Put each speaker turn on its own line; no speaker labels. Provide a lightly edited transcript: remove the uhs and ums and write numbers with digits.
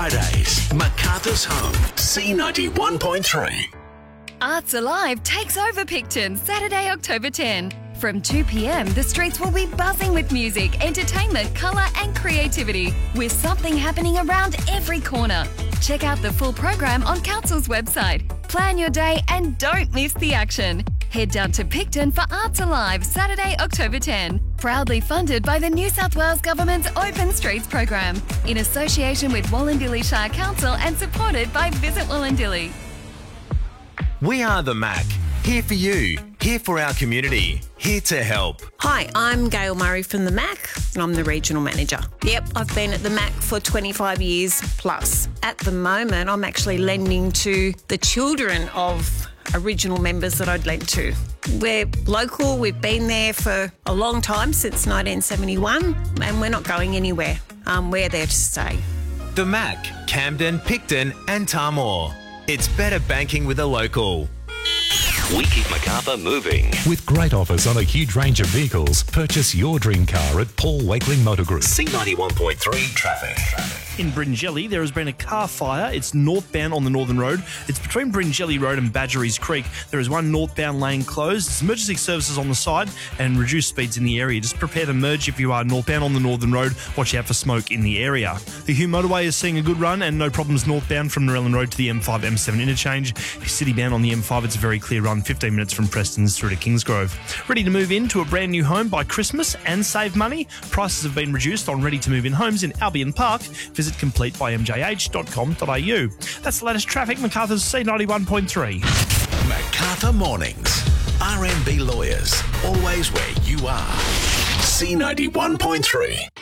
Fridays, MacArthur's Home, C91.3.
Arts Alive takes over Picton Saturday, October 10. From 2 p.m, the streets will be buzzing with music, entertainment, colour and creativity, with something happening around every corner. Check out the full program on Council's website. Plan your day and don't miss the action. Head down to Picton for Arts Alive, Saturday, October 10. Proudly funded by the New South Wales Government's Open Streets program, in association with Wollondilly Shire Council and supported by Visit Wollondilly.
We are the Mac. Here for you. Here for our community. Here to help.
Hi, I'm Gail Murray from the MAC and I'm the Regional Manager. Yep, I've been at the MAC for 25 years plus. At the moment, I'm actually lending to the children of original members that I'd lent to. We're local, we've been there for a long time, since 1971, and we're not going anywhere. We're there to stay.
The Mac, Camden, Picton and Tamor. It's better banking with a local.
We keep MacArthur moving.
With great offers on a huge range of vehicles, purchase your dream car at Paul Wakeling Motor Group.
C91.3 traffic.
In Bringelly, there has been a car fire. It's northbound on the Northern Road. It's between Bringelly Road and Badgerys Creek. There is one northbound lane closed. There's emergency services on the side and reduced speeds in the area. Just prepare to merge if you are northbound on the Northern Road. Watch out for smoke in the area. The Hume Motorway is seeing a good run and no problems northbound from Narellan Road to the M5 M7 interchange. If you're citybound on the M5, it's a very clear run, 15 minutes from Preston's through to Kingsgrove. Ready to move into a brand new home by Christmas and save money? Prices have been reduced on ready-to-move-in homes in Albion Park. Visit completebymjh.com.au. That's the latest traffic, MacArthur's C91.3.
MacArthur Mornings. RMB Lawyers. Always where you are. C91.3.